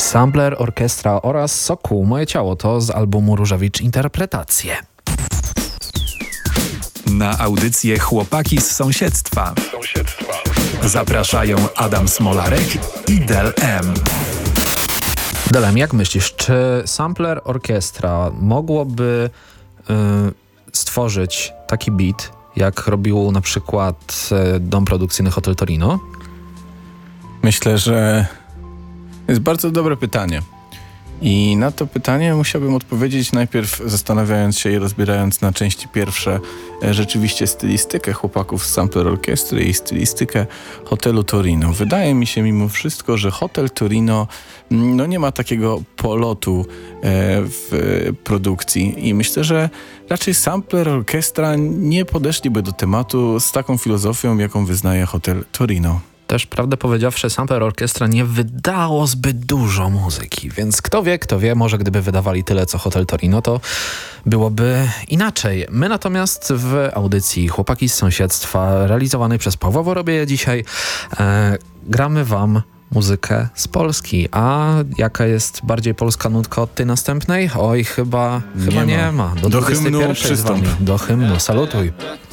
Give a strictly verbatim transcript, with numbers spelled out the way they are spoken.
Sampler Orkiestra oraz Sokół Moje Ciało to z albumu Różewicz Interpretacje. Na audycję Chłopaki z sąsiedztwa zapraszają Adam Smolarek i Del M. Delem, jak myślisz, czy Sampler Orkiestra mogłoby y, stworzyć taki beat, jak robił na przykład y, dom produkcyjny Hotel Torino? Myślę, że jest bardzo dobre pytanie. I na to pytanie musiałbym odpowiedzieć najpierw zastanawiając się i rozbierając na części pierwsze e, rzeczywiście stylistykę chłopaków z Sampler Orkiestry i stylistykę Hotelu Torino. Wydaje mi się mimo wszystko, że Hotel Torino no, nie ma takiego polotu e, w e, produkcji i myślę, że raczej Sampler Orkiestra nie podeszliby do tematu z taką filozofią, jaką wyznaje Hotel Torino. Też, prawdę powiedziawszy, Sampler Orkiestra nie wydało zbyt dużo muzyki, więc kto wie, kto wie, może gdyby wydawali tyle co Hotel Torino, to byłoby inaczej. My natomiast w audycji Chłopaki z sąsiedztwa, realizowanej przez Pawła Worobieja dzisiaj, e, gramy wam muzykę z Polski. A jaka jest bardziej polska nutka od tej następnej? Oj, chyba nie, chyba nie ma. ma. Do hymnu dwudziestej pierwszej z wami. Do hymnu. Salutuj.